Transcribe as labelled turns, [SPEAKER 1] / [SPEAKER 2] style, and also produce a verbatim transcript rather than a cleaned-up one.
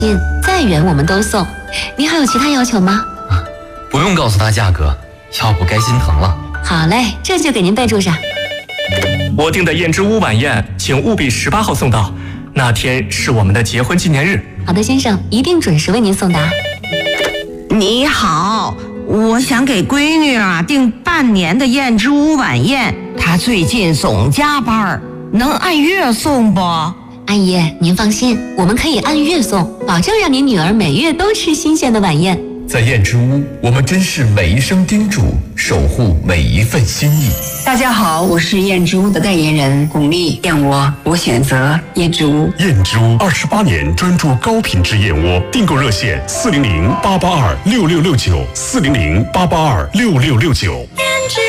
[SPEAKER 1] 信，再远我们都送。您还有其他要求吗？
[SPEAKER 2] 啊，不用告诉他价格，要不该心疼了。
[SPEAKER 1] 好嘞，这就给您备注上。
[SPEAKER 3] 我订的燕之屋晚宴，请务必十八号送到，那天是我们的结婚纪念日。
[SPEAKER 1] 好的，先生，一定准时为您送达。
[SPEAKER 4] 你好，我想给闺女啊订半年的燕之屋晚宴，她最近总加班，能按月送不？
[SPEAKER 1] 阿姨，您放心，我们可以按月送，保证让您女儿每月都吃新鲜的晚宴。
[SPEAKER 5] 在燕之屋，我们珍视每一声叮嘱，守护每一份心意。
[SPEAKER 6] 大家好，我是燕之屋的代言人巩俐，燕窝我选择燕之屋。
[SPEAKER 7] 燕之屋二十八年专注高品质燕窝，订购热线四零零八八二六六六九四零零八八二六六六九。